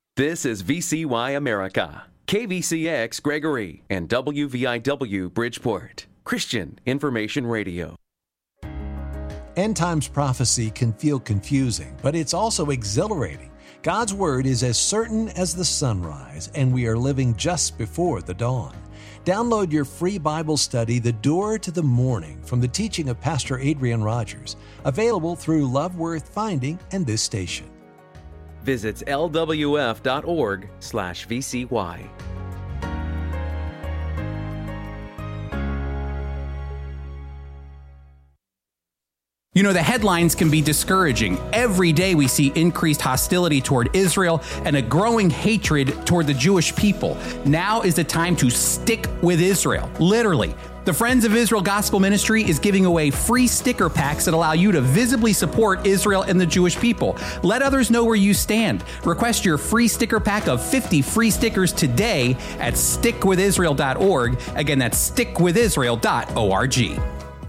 This is VCY America, KVCX Gregory, and WVIW Bridgeport, Christian Information Radio. End times prophecy can feel confusing, but it's also exhilarating. God's Word is as certain as the sunrise, and we are living just before the dawn. Download your free Bible study, The Door to the Morning, from the teaching of Pastor Adrian Rogers, available through Love Worth Finding and this station. Visit lwf.org/VCY. You know, the headlines can be discouraging. Every day we see increased hostility toward Israel and a growing hatred toward the Jewish people. Now is the time to stick with Israel, literally. The Friends of Israel Gospel Ministry is giving away free sticker packs that allow you to visibly support Israel and the Jewish people. Let others know where you stand. Request your free sticker pack of 50 free stickers today at stickwithisrael.org. Again, that's stickwithisrael.org.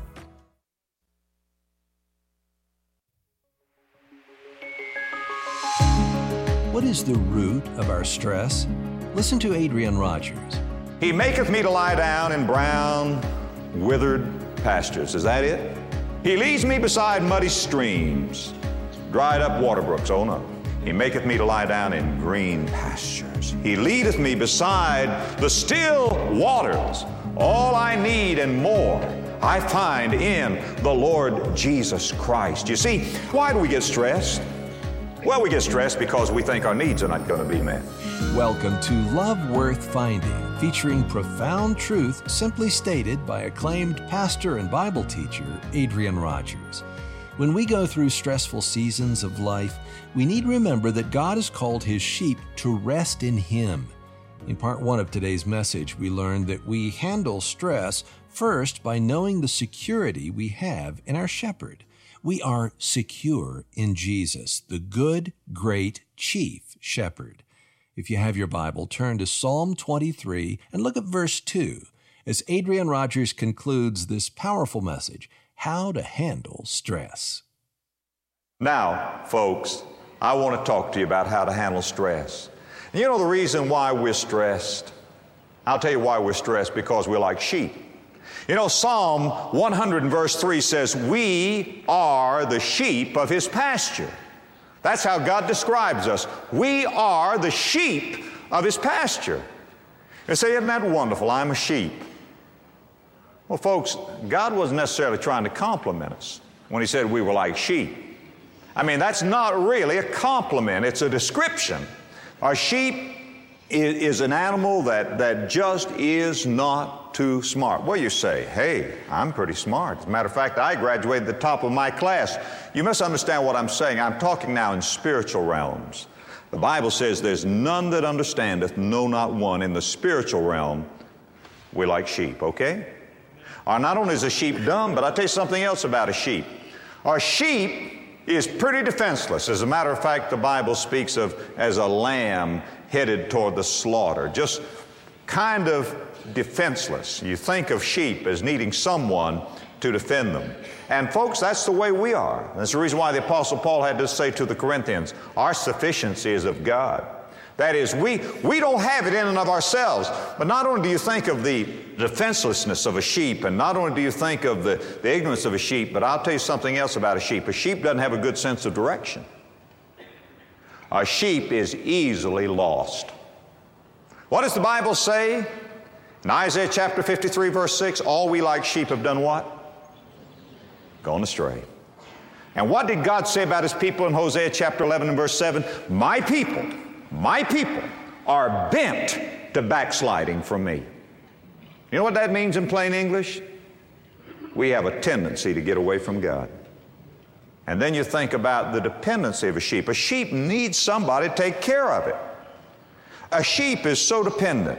What is the root of our stress? Listen to Adrian Rogers. He maketh me to lie down in brown, withered pastures. Is that it? He leads me beside muddy streams, dried up water brooks. Oh no. He maketh me to lie down in green pastures. He leadeth me beside the still waters. All I need and more I find in the Lord Jesus Christ. You see, why do we get stressed? Well, we get stressed because we think our needs are not going to be met. Welcome to Love Worth Finding, featuring profound truth simply stated by acclaimed pastor and Bible teacher Adrian Rogers. When we go through stressful seasons of life, we need to remember that God has called His sheep to rest in Him. In part 1 of today's message, we learned that we handle stress first by knowing the security we have in our shepherd. We are secure in Jesus, the good, great chief shepherd. If you have your Bible, turn to Psalm 23 and look at verse 2 as Adrian Rogers concludes this powerful message, How to Handle Stress. Now, folks, I want to talk to you about how to handle stress. You know the reason why we're stressed? I'll tell you why we're stressed, because we're like sheep. You know, Psalm 100 and verse 3 says, we are the sheep of His pasture. That's how God describes us. We are the sheep of His pasture. You say, isn't that wonderful? I'm a sheep. Well, folks, God wasn't necessarily trying to compliment us when He said we were like sheep. I mean, that's not really a compliment. It's a description. Our sheep is an animal that just is not too smart. Well, you say, hey, I'm pretty smart. As a matter of fact, I graduated at the top of my class. You must understand what I'm saying. I'm talking now in spiritual realms. The Bible says there's none that understandeth, no, not one. In the spiritual realm, we're like sheep, okay? Not only is a sheep dumb, but I'll tell you something else about a sheep. Our sheep is pretty defenseless. As a matter of fact, the Bible speaks of as a lamb headed toward the slaughter, just kind of defenseless. You think of sheep as needing someone to defend them. And folks, that's the way we are. That's the reason why the Apostle Paul had to say to the Corinthians, our sufficiency is of God. That is, we don't have it in and of ourselves. But not only do you think of the defenselessness of a sheep, and not only do you think of the ignorance of a sheep, but I'll tell you something else about a sheep. A sheep doesn't have a good sense of direction. A sheep is easily lost. What does the Bible say? In Isaiah chapter 53, verse 6, all we like sheep have done what? Gone astray. And what did God say about His people in Hosea chapter 11 and verse 7? My people are bent to backsliding from me. You know what that means in plain English? We have a tendency to get away from God. And then you think about the dependency of a sheep. A sheep needs somebody to take care of it. A sheep is so dependent.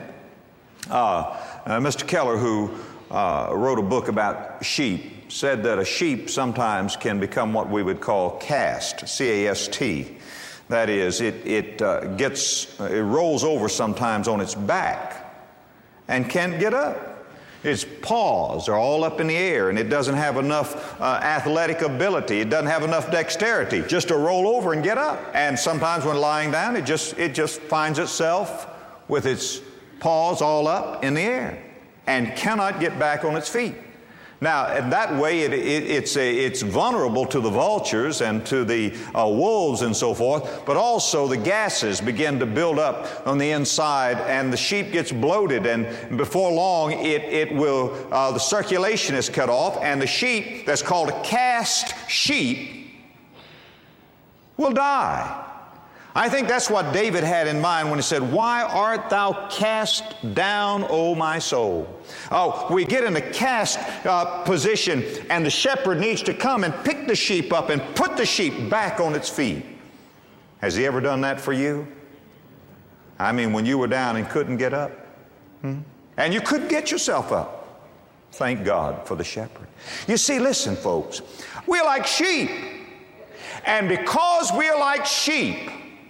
Mr. Keller, who wrote a book about sheep, said that a sheep sometimes can become what we would call cast, C-A-S-T. That is, it rolls over sometimes on its back and can't get up. Its paws are all up in the air, and it doesn't have enough athletic ability. It doesn't have enough dexterity just to roll over and get up. And sometimes when lying down, it just finds itself with its paws all up in the air and cannot get back on its feet. Now, in that way, it's vulnerable to the vultures and to the wolves and so forth, but also the gases begin to build up on the inside, and the sheep gets bloated, and before long, the circulation is cut off, and the sheep, that's called a cast sheep, will die. I think that's what David had in mind when he said, "Why art thou cast down, O my soul?" Oh, we get in the cast position, and the shepherd needs to come and pick the sheep up and put the sheep back on its feet. Has he ever done that for you? I mean, when you were down and couldn't get up, and you couldn't get yourself up. Thank God for the shepherd. You see, listen, folks, we're like sheep. And because we're like sheep,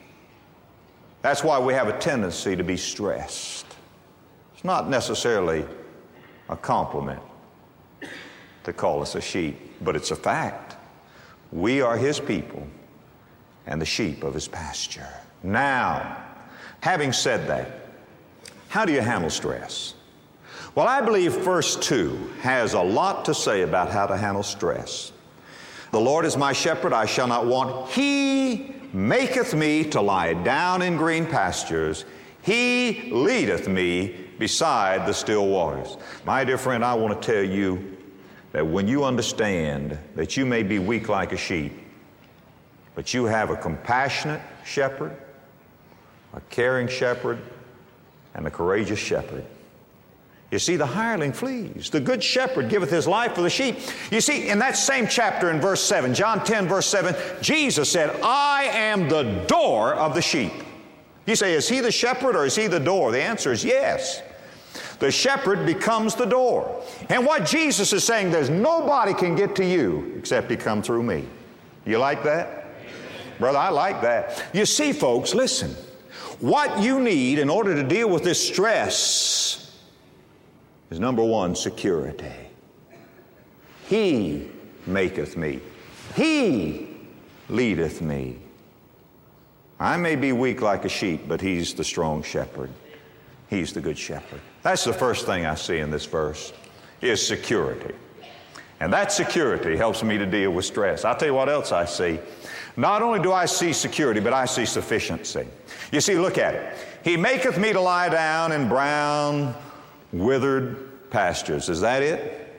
that's why we have a tendency to be stressed. It's not necessarily a compliment to call us a sheep, but it's a fact. We are His people and the sheep of His pasture. Now, having said that, how do you handle stress? Well, I believe verse 2 has a lot to say about how to handle stress. The Lord is my shepherd, I shall not want. He maketh me to lie down in green pastures. He leadeth me beside the still waters. My dear friend, I want to tell you that when you understand that you may be weak like a sheep, but you have a compassionate shepherd, a caring shepherd, and a courageous shepherd. You see, the hireling flees. The good shepherd giveth his life for the sheep. You see, in that same chapter in verse 7, John 10, verse 7, Jesus said, "I am the door of the sheep." You say, is He the shepherd or is He the door? The answer is yes. The shepherd becomes the door. And what Jesus is saying, there's nobody can get to you except He come through me. You like that? Brother, I like that. You see, folks, listen. What you need in order to deal with this stress is, number one, security. He maketh me. He leadeth me. I may be weak like a sheep, but He's the strong shepherd. He's the good shepherd. That's the first thing I see in this verse, is security. And that security helps me to deal with stress. I'll tell you what else I see. Not only do I see security, but I see sufficiency. You see, look at it. He maketh me to lie down in brown, withered pastures. Is that it?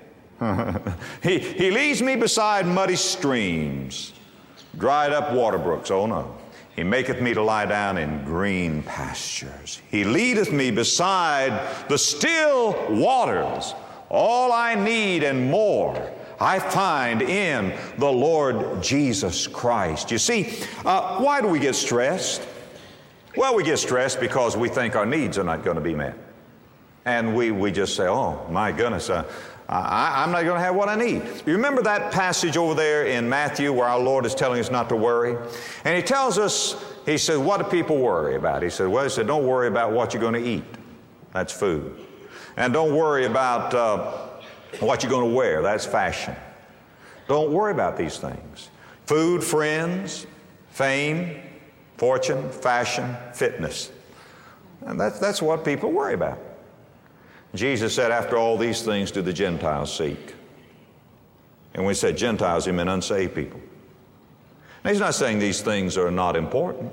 He leads me beside muddy streams, dried up water brooks. Oh no. He maketh me to lie down in green pastures. He leadeth me beside the still waters. All I need and more I find in the Lord Jesus Christ. You see, why do we get stressed? Well, we get stressed because we think our needs are not going to be met. And we just say, oh, my goodness, I'm not going to have what I need. You remember that passage over there in Matthew where our Lord is telling us not to worry? And He tells us, He said, what do people worry about? He said, don't worry about what you're going to eat. That's food. And don't worry about what you're going to wear. That's fashion. Don't worry about these things. Food, friends, fame, fortune, fashion, fitness. And that's what people worry about. Jesus said, after all these things do the Gentiles seek. And when He said Gentiles, He meant unsaved people. Now, He's not saying these things are not important.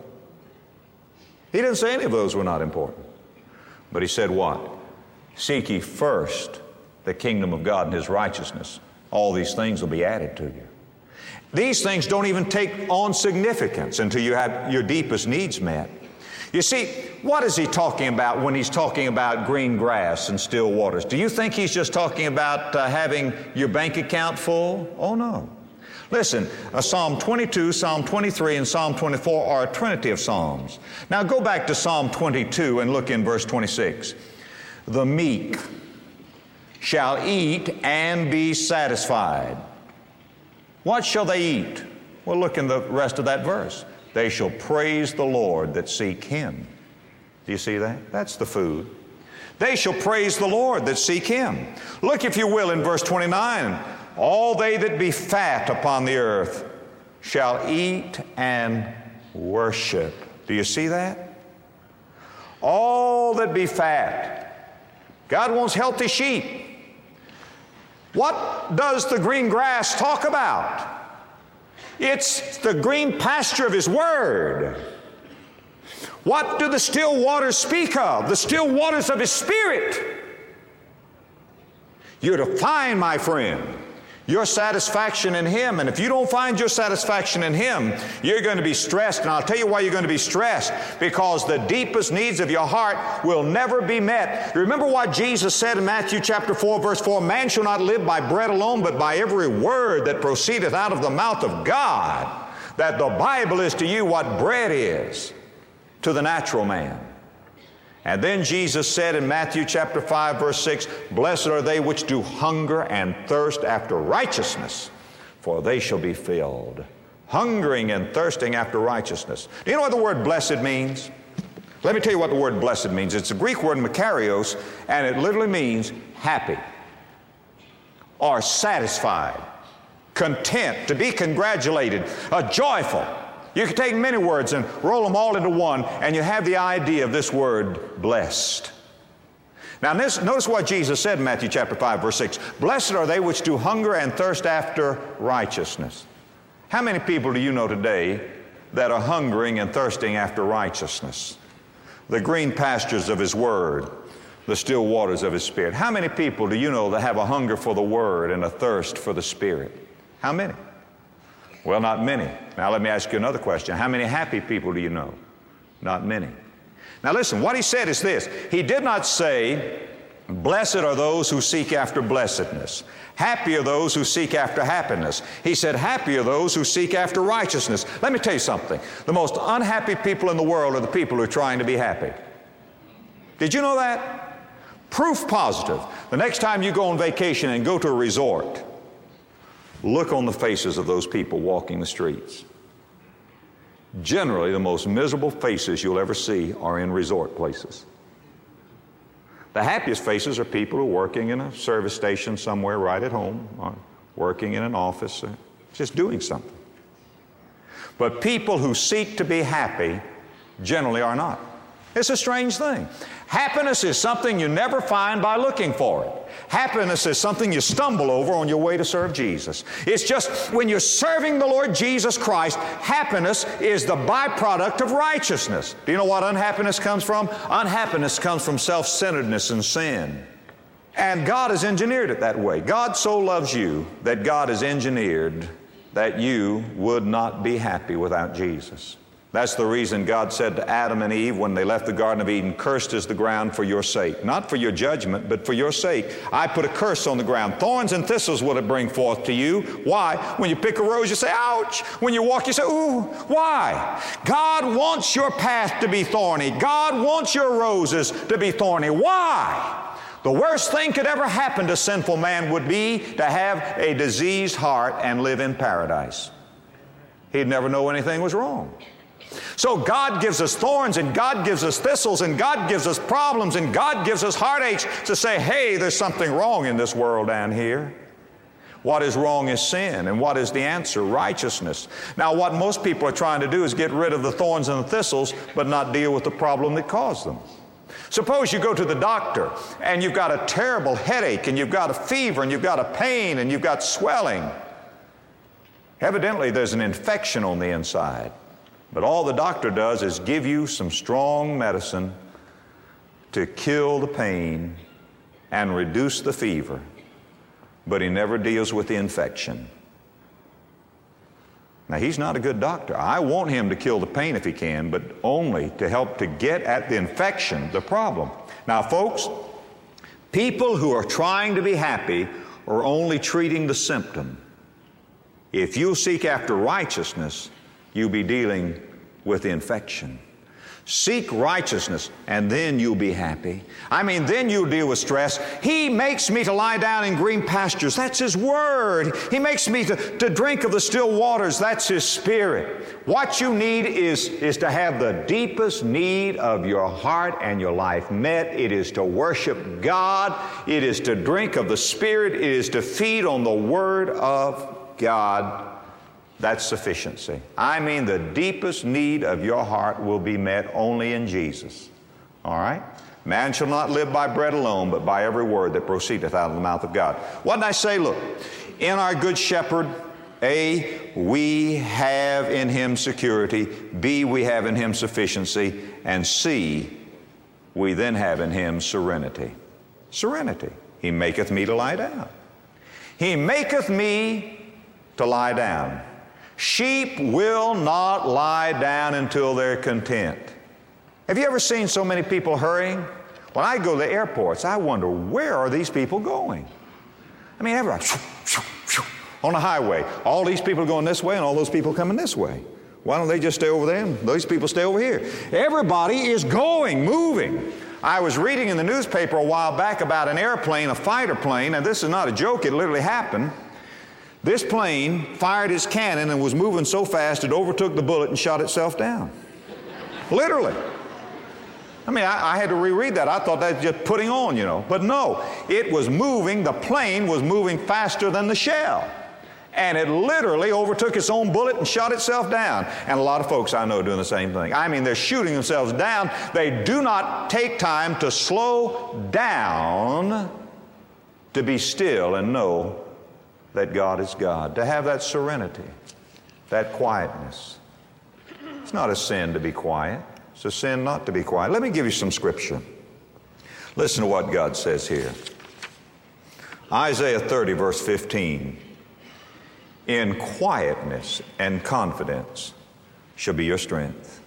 He didn't say any of those were not important. But He said what? Seek ye first the kingdom of God and His righteousness. All these things will be added to you. These things don't even take on significance until you have your deepest needs met. You see, what is He talking about when He's talking about green grass and still waters? Do you think He's just talking about having your bank account full? Oh, no. Listen, Psalm 22, Psalm 23, and Psalm 24 are a trinity of psalms. Now go back to Psalm 22 and look in verse 26. The meek shall eat and be satisfied. What shall they eat? Well, look in the rest of that verse. They shall praise the Lord that seek Him. Do you see that? That's the food. They shall praise the Lord that seek Him. Look, if you will, in verse 29. All they that be fat upon the earth shall eat and worship. Do you see that? All that be fat. God wants healthy sheep. What does the green grass talk about? It's the green pasture of His Word. What do the still waters speak of? The still waters of His Spirit. You're to find, my friend, your satisfaction in Him. And if you don't find your satisfaction in Him, you're going to be stressed. And I'll tell you why you're going to be stressed. Because the deepest needs of your heart will never be met. Remember what Jesus said in Matthew chapter 4, verse 4, man shall not live by bread alone, but by every word that proceedeth out of the mouth of God. That the Bible is to you what bread is to the natural man. And then Jesus said in Matthew chapter 5, verse 6, blessed are they which do hunger and thirst after righteousness, for they shall be filled. Hungering and thirsting after righteousness. Do you know what the word blessed means? Let me tell you what the word blessed means. It's a Greek word makarios, and it literally means happy or satisfied, content, to be congratulated, joyful. You can take many words and roll them all into one, and you have the idea of this word, blessed. Now, notice what Jesus said in Matthew chapter 5, verse 6. Blessed are they which do hunger and thirst after righteousness. How many people do you know today that are hungering and thirsting after righteousness? The green pastures of His Word, the still waters of His Spirit. How many people do you know that have a hunger for the Word and a thirst for the Spirit? How many? Well, not many. Now let me ask you another question. How many happy people do you know? Not many. Now listen, what He said is this. He did not say, blessed are those who seek after blessedness. Happy are those who seek after happiness. He said, happy are those who seek after righteousness. Let me tell you something. The most unhappy people in the world are the people who are trying to be happy. Did you know that? Proof positive. The next time you go on vacation and go to a resort, look on the faces of those people walking the streets. Generally, the most miserable faces you'll ever see are in resort places. The happiest faces are people who are working in a service station somewhere right at home, or working in an office, or just doing something. But people who seek to be happy generally are not. It's a strange thing. Happiness is something you never find by looking for it. Happiness is something you stumble over on your way to serve Jesus. It's just when you're serving the Lord Jesus Christ, happiness is the byproduct of righteousness. Do you know what unhappiness comes from? Unhappiness comes from self-centeredness and sin. And God has engineered it that way. God so loves you that God has engineered that you would not be happy without Jesus. That's the reason God said to Adam and Eve when they left the Garden of Eden, cursed is the ground for your sake. Not for your judgment, but for your sake. I put a curse on the ground. Thorns and thistles will it bring forth to you. Why? When you pick a rose, you say, ouch. When you walk, you say, ooh. Why? God wants your path to be thorny. God wants your roses to be thorny. Why? The worst thing could ever happen to sinful man would be to have a diseased heart and live in paradise. He'd never know anything was wrong. So God gives us thorns, and God gives us thistles, and God gives us problems, and God gives us heartaches to say, hey, there's something wrong in this world down here. What is wrong is sin. And what is the answer? Righteousness. Now, what most people are trying to do is get rid of the thorns and the thistles, but not deal with the problem that caused them. Suppose you go to the doctor, and you've got a terrible headache, and you've got a fever, and you've got a pain, and you've got swelling. Evidently, there's an infection on the inside. But all the doctor does is give you some strong medicine to kill the pain and reduce the fever, but he never deals with the infection. Now, he's not a good doctor. I want him to kill the pain if he can, but only to help to get at the infection, the problem. Now, folks, people who are trying to be happy are only treating the symptom. If you seek after righteousness, you'll be dealing with the infection. Seek righteousness, and then you'll be happy. I mean, then you'll deal with stress. He makes me to lie down in green pastures. That's His Word. He makes me to drink of the still waters. That's His Spirit. What you need is to have the deepest need of your heart and your life met. It is to worship God. It is to drink of the Spirit. It is to feed on the Word of God. That's sufficiency. I mean, the deepest need of your heart will be met only in Jesus. All right? Man shall not live by bread alone, but by every word that proceedeth out of the mouth of God. What did I say? Look, in our Good Shepherd, A, we have in Him security. B, we have in Him sufficiency. And C, we then have in Him serenity. Serenity. He maketh me to lie down. He maketh me to lie down. Sheep will not lie down until they're content. Have you ever seen so many people hurrying? When I go to the airports, I wonder, where are these people going? I mean, everybody, on the highway, all these people are going this way and all those people coming this way. Why don't they just stay over there and those people stay over here? Everybody is going, moving. I was reading in the newspaper a while back about an airplane, a fighter plane, and this is not a joke, it literally happened. This plane fired its cannon and was moving so fast it overtook the bullet and shot itself down. Literally. I mean, I had to reread that. I thought that was just putting on, you know. But no, it was moving, the plane was moving faster than the shell. And it literally overtook its own bullet and shot itself down. And a lot of folks I know are doing the same thing. I mean, they're shooting themselves down. They do not take time to slow down, to be still and know that God is God, to have that serenity, that quietness. It's not a sin to be quiet. It's a sin not to be quiet. Let me give you some scripture. Listen to what God says here. Isaiah 30, verse 15. In quietness and confidence shall be your strength.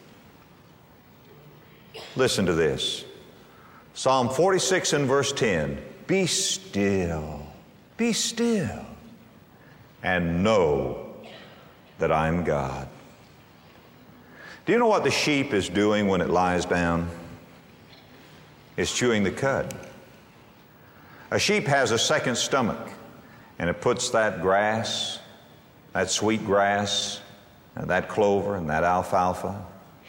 Listen to this. Psalm 46 and verse 10. Be still. Be still. And know that I am God. Do you know what the sheep is doing when it lies down? It's chewing the cud. A sheep has a second stomach, and it puts that grass, that sweet grass, and that clover, and that alfalfa.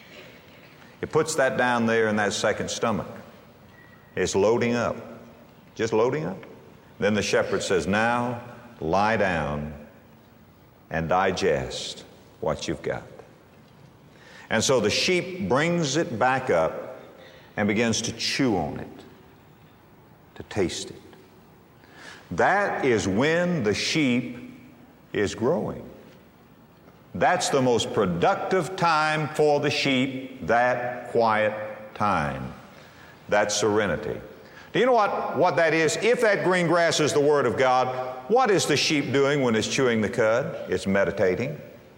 It puts that down there in that second stomach. It's loading up, just loading up. Then the shepherd says, now lie down and digest what you've got. And so the sheep brings it back up and begins to chew on it, to taste it. That is when the sheep is growing. That's the most productive time for the sheep, that quiet time, that serenity. Do you know what that is? If that green grass is the Word of God, what is the sheep doing when it's chewing the cud? It's meditating.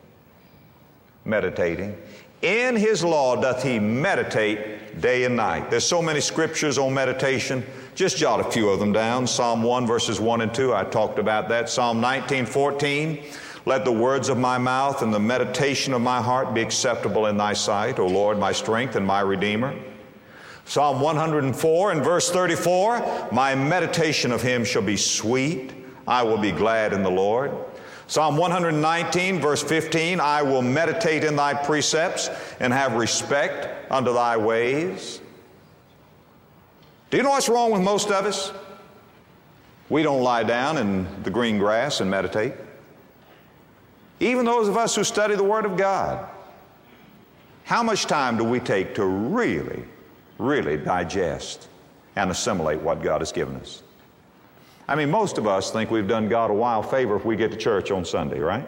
Meditating. In His law doth he meditate day and night. There's so many scriptures on meditation. Just jot a few of them down. Psalm 1, verses 1 and 2, I talked about that. Psalm 19:14, let the words of my mouth and the meditation of my heart be acceptable in thy sight, O Lord, my strength and my Redeemer. Psalm 104 and verse 34, my meditation of Him shall be sweet. I will be glad in the Lord. Psalm 119, verse 15, I will meditate in thy precepts and have respect unto thy ways. Do you know what's wrong with most of us? We don't lie down in the green grass and meditate. Even those of us who study the Word of God. How much time do we take to really digest and assimilate what God has given us? I mean, most of us think we've done God a wild favor if we get to church on Sunday, right?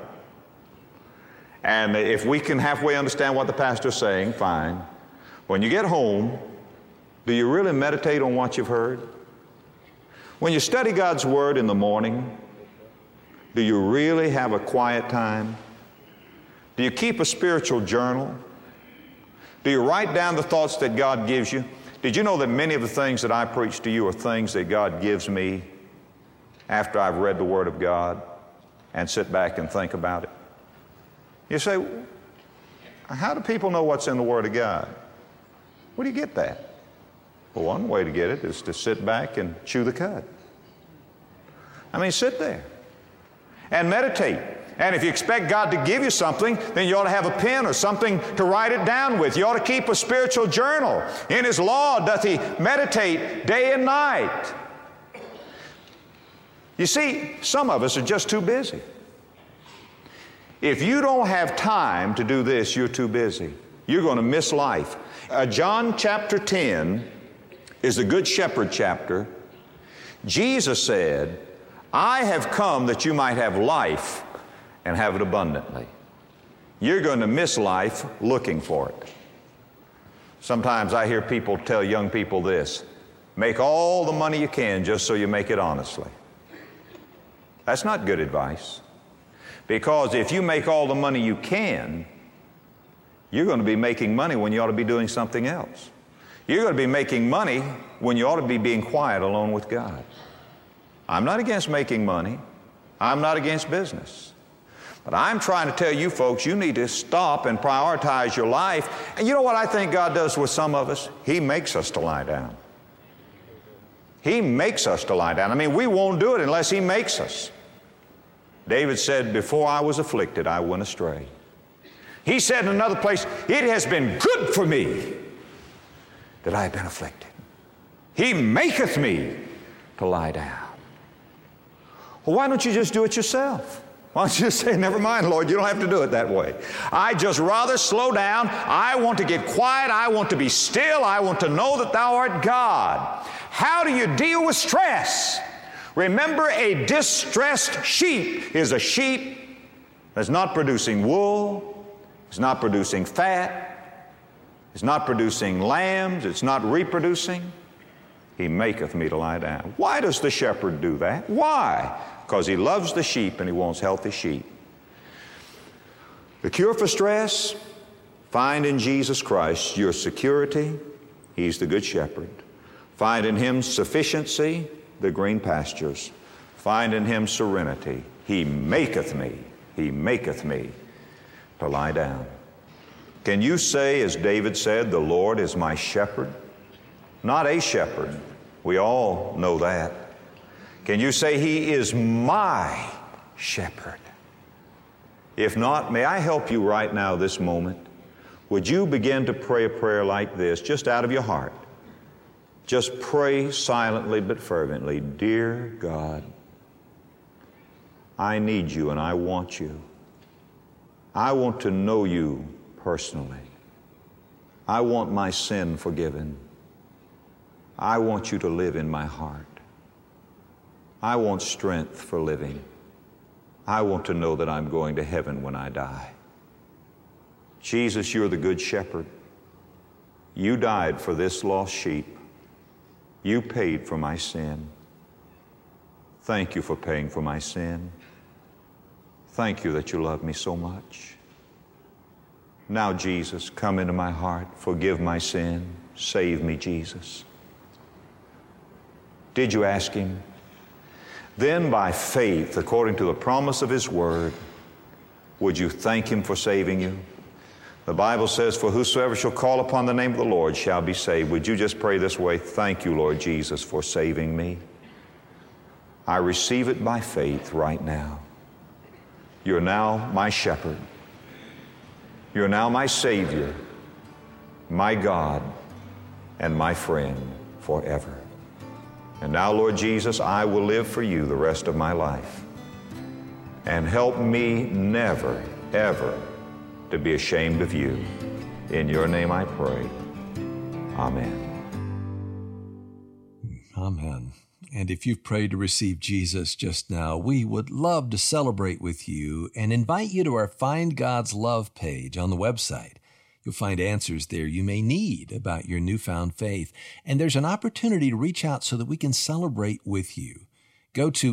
And if we can halfway understand what the pastor's saying, fine. When you get home, do you really meditate on what you've heard? When you study God's Word in the morning, do you really have a quiet time? Do you keep a spiritual journal? Do you write down the thoughts that God gives you? Did you know that many of the things that I preach to you are things that God gives me after I've read the Word of God and sit back and think about it? You say, how do people know what's in the Word of God? Where do you get that? Well, one way to get it is to sit back and chew the cud. I mean, sit there and meditate. And if you expect God to give you something, then you ought to have a pen or something to write it down with. You ought to keep a spiritual journal. In His law doth he meditate day and night. You see, some of us are just too busy. If you don't have time to do this, you're too busy. You're going to miss life. John chapter 10 is the Good Shepherd chapter. Jesus said, I have come that you might have life and have it abundantly. You're going to miss life looking for it. Sometimes I hear people tell young people this, make all the money you can just so you make it honestly. That's not good advice. Because if you make all the money you can, you're going to be making money when you ought to be doing something else. You're going to be making money when you ought to be being quiet alone with God. I'm not against making money. I'm not against business. But I'm trying to tell you folks, you need to stop and prioritize your life. And you know what I think God does with some of us? He makes us to lie down. He makes us to lie down. I mean, we won't do it unless He makes us. David said, before I was afflicted, I went astray. He said in another place, it has been good for me that I have been afflicted. He maketh me to lie down. Well, why don't you just do it yourself? Why don't you just say, never mind, Lord, you don't have to do it that way. I just rather slow down. I want to get quiet. I want to be still. I want to know that Thou art God. How do you deal with stress? Remember, a distressed sheep is a sheep that's not producing wool, it's not producing fat, it's not producing lambs, it's not reproducing. He maketh me to lie down. Why does the shepherd do that? Why? Because he loves the sheep and he wants healthy sheep. The cure for stress, find in Jesus Christ your security. He's the good shepherd. Find in Him sufficiency, the green pastures. Find in Him serenity. He maketh me to lie down. Can you say, as David said, the Lord is my shepherd? Not a shepherd. We all know that. Can you say, He is my shepherd? If not, may I help you right now this moment? Would you begin to pray a prayer like this, just out of your heart? Just pray silently but fervently. Dear God, I need You and I want You. I want to know You personally. I want my sin forgiven. I want You to live in my heart. I want strength for living. I want to know that I'm going to heaven when I die. Jesus, You're the good shepherd. You died for this lost sheep. You paid for my sin. Thank You for paying for my sin. Thank You that You love me so much. Now, Jesus, come into my heart. Forgive my sin. Save me, Jesus. Did you ask Him? Then by faith, according to the promise of His word, would you thank Him for saving you? The Bible says, for whosoever shall call upon the name of the Lord shall be saved. Would you just pray this way? Thank You, Lord Jesus, for saving me. I receive it by faith right now. You're now my shepherd. You're now my Savior, my God, and my friend forever. And now, Lord Jesus, I will live for You the rest of my life. And help me never, ever to be ashamed of You. In Your name I pray. Amen. Amen. And if you've prayed to receive Jesus just now, we would love to celebrate with you and invite you to our Find God's Love page on the website. You'll find answers there you may need about your newfound faith. And there's an opportunity to reach out so that we can celebrate with you. Go to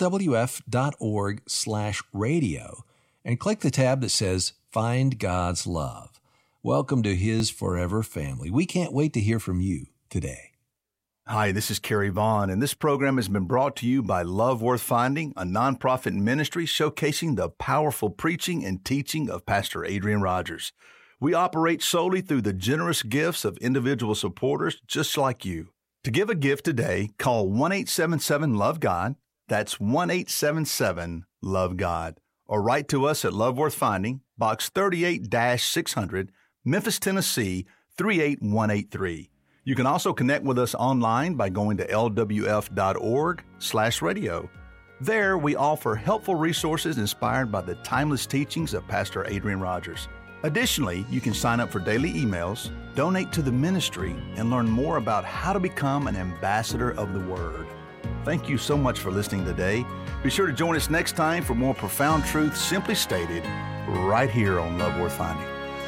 lwf.org/radio and click the tab that says Find God's Love. Welcome to His forever family. We can't wait to hear from you today. Hi, this is Kerry Vaughn, and this program has been brought to you by Love Worth Finding, a nonprofit ministry showcasing the powerful preaching and teaching of Pastor Adrian Rogers. We operate solely through the generous gifts of individual supporters just like you. To give a gift today, call 1-877-LOVE-GOD. That's 1-877-LOVE-GOD. Or write to us at Love Worth Finding, Box 38-600, Memphis, Tennessee, 38183. You can also connect with us online by going to lwf.org/radio. There, we offer helpful resources inspired by the timeless teachings of Pastor Adrian Rogers. Additionally, you can sign up for daily emails, donate to the ministry, and learn more about how to become an ambassador of the Word. Thank you so much for listening today. Be sure to join us next time for more profound truth simply stated right here on Love Worth Finding.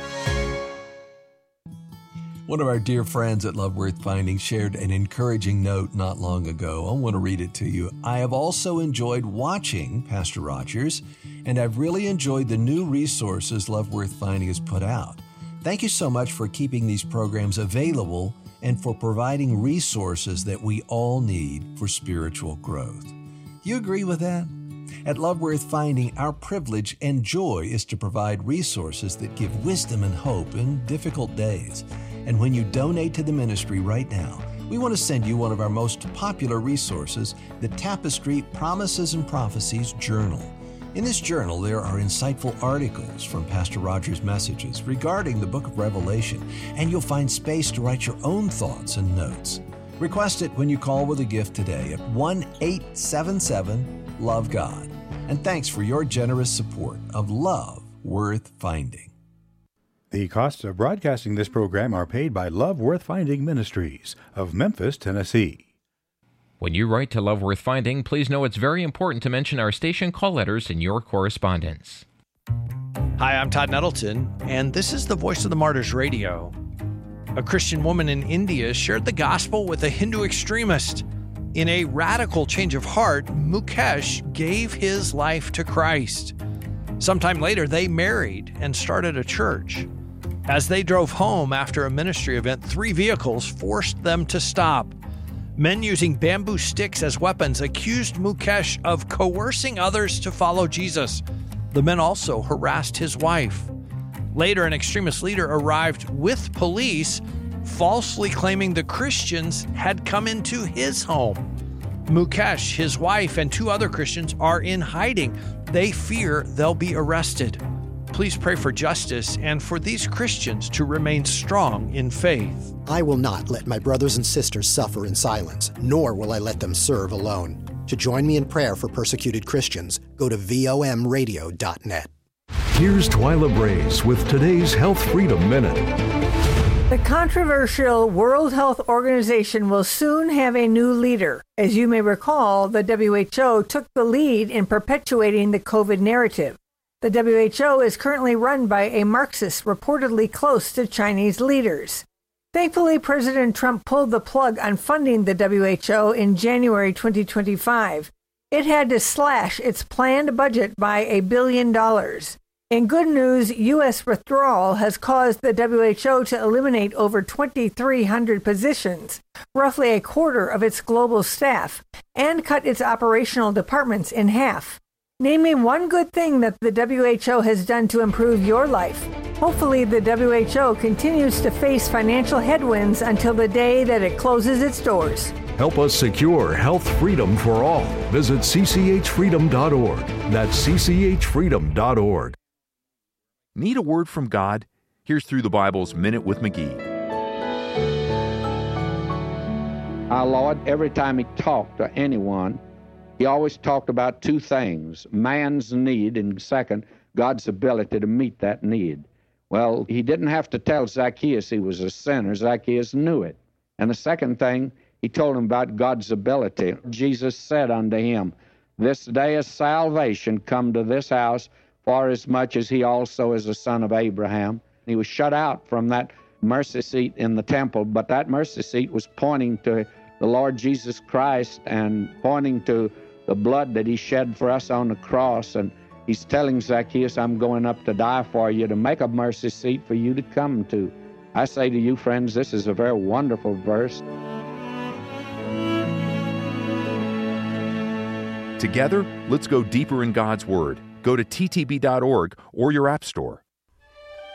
One of our dear friends at Love Worth Finding shared an encouraging note not long ago. I want to read it to you. I have also enjoyed watching Pastor Rogers, and I've really enjoyed the new resources Love Worth Finding has put out. Thank you so much for keeping these programs available and for providing resources that we all need for spiritual growth. You agree with that? At Love Worth Finding, our privilege and joy is to provide resources that give wisdom and hope in difficult days. And when you donate to the ministry right now, we want to send you one of our most popular resources, the Tapestry Promises and Prophecies Journal. In this journal, there are insightful articles from Pastor Rogers' messages regarding the book of Revelation, and you'll find space to write your own thoughts and notes. Request it when you call with a gift today at 1-877-LOVE-GOD. And thanks for your generous support of Love Worth Finding. The costs of broadcasting this program are paid by Love Worth Finding Ministries of Memphis, Tennessee. When you write to Love Worth Finding, please know it's very important to mention our station call letters in your correspondence. Hi, I'm Todd Nettleton, and this is the Voice of the Martyrs Radio. A Christian woman in India shared the gospel with a Hindu extremist. In a radical change of heart, Mukesh gave his life to Christ. Sometime later, they married and started a church. As they drove home after a ministry event, 3 vehicles forced them to stop. Men using bamboo sticks as weapons accused Mukesh of coercing others to follow Jesus. The men also harassed his wife. Later, an extremist leader arrived with police, falsely claiming the Christians had come into his home. Mukesh, his wife, and 2 other Christians are in hiding. They fear they'll be arrested. Please pray for justice and for these Christians to remain strong in faith. I will not let my brothers and sisters suffer in silence, nor will I let them serve alone. To join me in prayer for persecuted Christians, go to vomradio.net. Here's Twyla Brace with today's Health Freedom Minute. The controversial World Health Organization will soon have a new leader. As you may recall, the WHO took the lead in perpetuating the COVID narrative. The WHO is currently run by a Marxist reportedly close to Chinese leaders. Thankfully, President Trump pulled the plug on funding the WHO in January 2025. It had to slash its planned budget by $1 billion. In good news, U.S. withdrawal has caused the WHO to eliminate over 2,300 positions, roughly a quarter of its global staff, and cut its operational departments in half. Name me one good thing that the WHO has done to improve your life. Hopefully, the WHO continues to face financial headwinds until the day that it closes its doors. Help us secure health freedom for all. Visit cchfreedom.org. That's cchfreedom.org. Need a word from God? Here's Through the Bible's Minute with McGee. Our Lord, every time he talked to anyone, he always talked about 2 things: man's need, and second, God's ability to meet that need. Well, he didn't have to tell Zacchaeus he was a sinner. Zacchaeus knew it. And the second thing, he told him about God's ability. Jesus said unto him, "This day is salvation come to this house, for as much as he also is a son of Abraham." He was shut out from that mercy seat in the temple, but that mercy seat was pointing to the Lord Jesus Christ and pointing to the blood that he shed for us on the cross. And he's telling Zacchaeus, I'm going up to die for you, to make a mercy seat for you to come to. I say to you, friends, this is a very wonderful verse. Together, let's go deeper in God's Word. Go to ttb.org or your app store.